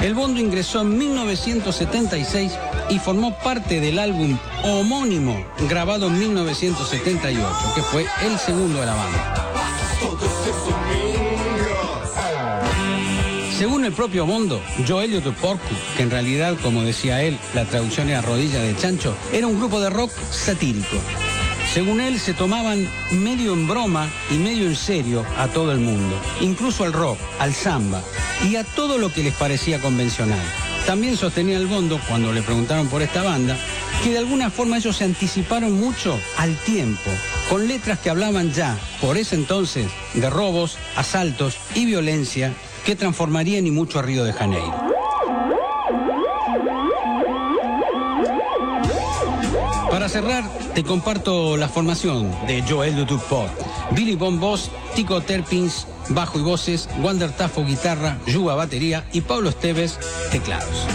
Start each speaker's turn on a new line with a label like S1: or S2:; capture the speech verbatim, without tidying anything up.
S1: El Bondo ingresó en mil novecientos setenta y seis y formó parte del álbum homónimo grabado en mil novecientos setenta y ocho, que fue el segundo de la banda. Según el propio Bondo, Joe Elliott y Porky, que en realidad, como decía él, la traducción era rodilla de chancho, era un grupo de rock satírico. Según él, se tomaban medio en broma y medio en serio a todo el mundo, incluso al rock, al samba y a todo lo que les parecía convencional. También sostenía el Bondo, cuando le preguntaron por esta banda, que de alguna forma ellos se anticiparon mucho al tiempo, con letras que hablaban ya, por ese entonces, de robos, asaltos y violencia que transformarían y mucho a Río de Janeiro. Para cerrar, te comparto la formación de Joe Elliott Porky: Billy Bon Boss, Tico Terpins, bajo y voces, Wander Tafo guitarra, Yuba batería y Pablo Esteves teclados.